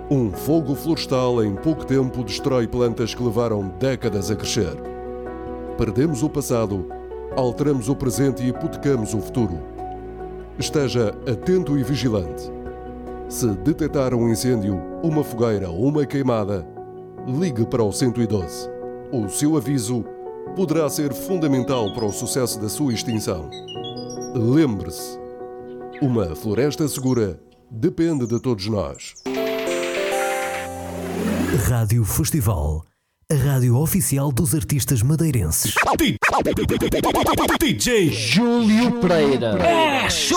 Um fogo florestal em pouco tempo destrói plantas que levaram décadas a crescer. Perdemos o passado, alteramos o presente e hipotecamos o futuro. Esteja atento e vigilante. Se detectar um incêndio, uma fogueira ou uma queimada, ligue para o 112. O seu aviso poderá ser fundamental para o sucesso da sua extinção. Lembre-se, uma floresta segura depende de todos nós. Rádio Festival, a rádio oficial dos artistas madeirenses. DJ Júlio Pereira.